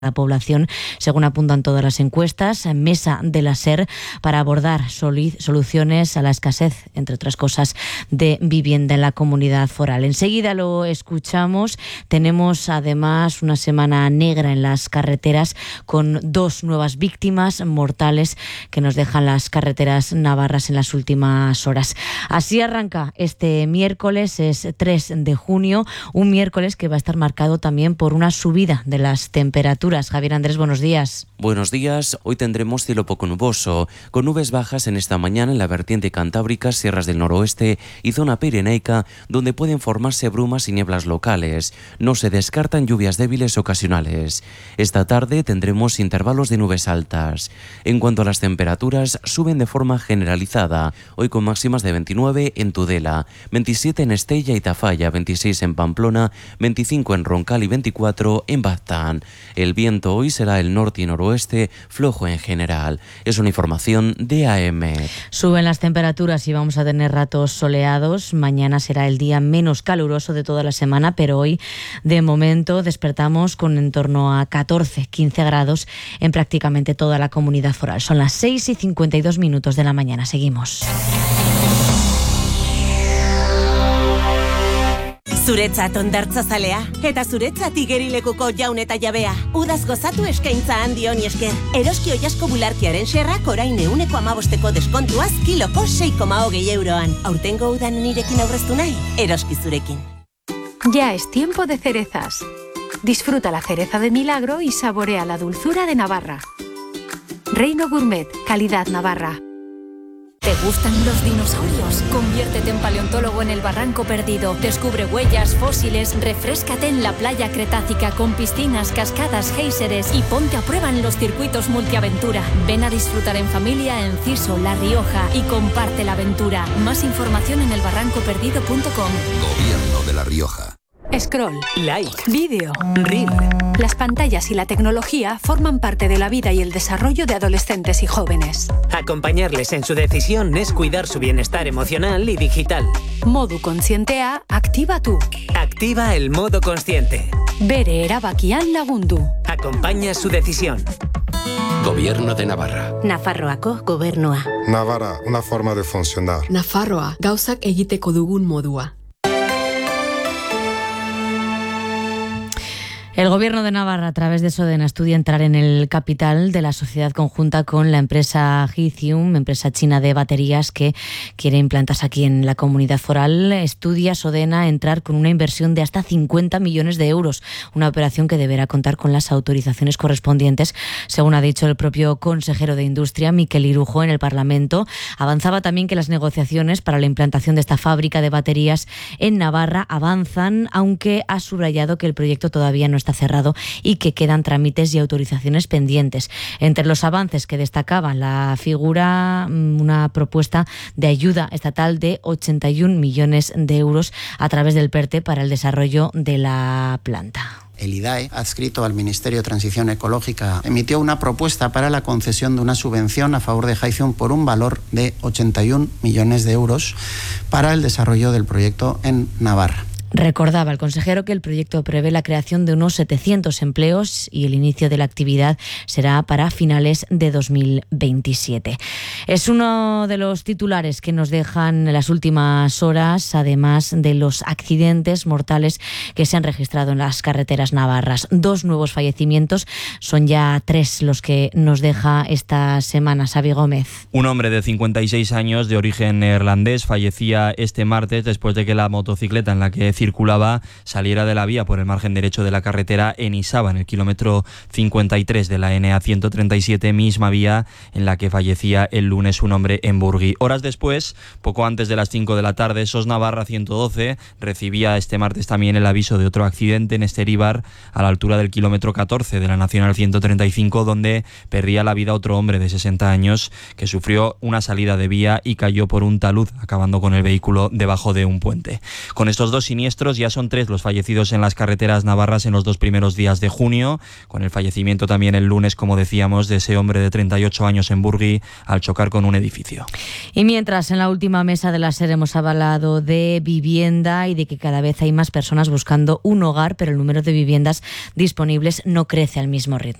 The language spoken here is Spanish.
la población, según apuntan todas las encuestas. Mesa de la SER para abordar soluciones a la escasez, entre otras cosas, de vivienda en la comunidad foral. Enseguida lo escuchamos. Tenemos además una semana negra en las carreteras con 2 nuevas víctimas mortales que nos dejan las carreteras navarras en las últimas horas. Así arranca este miércoles, es 3 de junio, un miércoles que va a estar marcado también por una subida de las temperaturas. Javier Andrés, buenos días. Buenos días. Hoy tendremos cielo poco nuboso, con nubes bajas en esta mañana en la vertiente cantábrica, sierras del noroeste y zona pirenaica, donde pueden formarse brumas y nieblas locales. No se descartan lluvias débiles ocasionales. Esta tarde tendremos intervalos de nubes altas. En cuanto a las temperaturas, suben de forma generalizada, hoy con máximas de 29 en Tudela, 27 en Estella y Tafalla, 26 en Pamplona, 25 en Roncal y 24 en Baztán. El viento hoy será el norte y noroeste, flojo en general. Es una información de AEMET. Suben las temperaturas y vamos a tener ratos soleados. Mañana será el día menos caluroso de toda la semana, pero hoy, de momento, despertamos con en torno a 14-15 grados en prácticamente toda la comunidad foral. Son las 6:52 de la mañana. Seguimos. Zuretzat ondartzazalea, eta zuretzat igerilekuko jaun eta jabea. Udaz gozatu eskaintza handi honi esker. Eroski oilasko bularkiaren xerrak orain 15% deskontuaz kiloko 6,20 euroan. Aurtengo udan nirekin aurreztu nahi, eroski zurekin. Ya es tiempo de cerezas. Disfruta la cereza de Milagro y saborea la dulzura de Navarra. Reino Gourmet, calidad Navarra. ¿Te gustan los dinosaurios? Conviértete en paleontólogo en el Barranco Perdido. Descubre huellas, fósiles, refréscate en la playa cretácica con piscinas, cascadas, géiseres y ponte a prueba en los circuitos multiaventura. Ven a disfrutar en familia en Ciso, La Rioja y comparte la aventura. Más información en elbarrancoperdido.com. Gobierno de La Rioja. Scroll, like, vídeo, reel. Las pantallas y la tecnología forman parte de la vida y el desarrollo de adolescentes y jóvenes. Acompañarles en su decisión es cuidar su bienestar emocional y digital. Modu Kontzientea, activa tú. Activa el modo consciente. Bere erabakian lagundu. Acompaña su decisión. Gobierno de Navarra. Nafarroako gobernua. Navarra, una forma de funcionar. Nafarroa, gauzak egiteko dugun modua. El Gobierno de Navarra, a través de Sodena, estudia entrar en el capital de la sociedad conjunta con la empresa Lithium, empresa china de baterías que quiere implantarse aquí en la comunidad foral. Estudia Sodena entrar con una inversión de hasta 50 millones de euros, una operación que deberá contar con las autorizaciones correspondientes, según ha dicho el propio consejero de Industria, Miquel Irujo, en el Parlamento. Avanzaba también que las negociaciones para la implantación de esta fábrica de baterías en Navarra avanzan, aunque ha subrayado que el proyecto todavía no está cerrado y que quedan trámites y autorizaciones pendientes. Entre los avances que destacaban la figura una propuesta de ayuda estatal de 81 millones de euros a través del PERTE para el desarrollo de la planta. El IDAE, adscrito al Ministerio de Transición Ecológica, emitió una propuesta para la concesión de una subvención a favor de Lithium por un valor de 81 millones de euros para el desarrollo del proyecto en Navarra. Recordaba el consejero que el proyecto prevé la creación de unos 700 empleos y el inicio de la actividad será para finales de 2027. Es uno de los titulares que nos dejan las últimas horas, además de los accidentes mortales que se han registrado en las carreteras navarras. 2 nuevos fallecimientos, son ya 3 los que nos deja esta semana. Xavi Gómez. Un hombre de 56 años de origen neerlandés fallecía este martes después de que la motocicleta en la que circulaba saliera de la vía por el margen derecho de la carretera en Isaba, en el kilómetro 53 de la NA137, misma vía en la que fallecía el lunes un hombre en Burgui. Horas después, poco antes de las 5 de la tarde, SOS Navarra 112 recibía este martes también el aviso de otro accidente en Esteríbar, a la altura del kilómetro 14 de la Nacional 135, donde perdía la vida otro hombre de 60 años que sufrió una salida de vía y cayó por un talud, acabando con el vehículo debajo de un puente. Con estos 2 siniestros siniestros. Ya son 3 los fallecidos en las carreteras navarras en los 2 primeros días de junio, con el fallecimiento también el lunes, como decíamos, de ese hombre de 38 años en Burgui al chocar con un edificio. Y mientras en la última mesa de la SER hemos hablado de vivienda y de que cada vez hay más personas buscando un hogar, pero el número de viviendas disponibles no crece al mismo ritmo.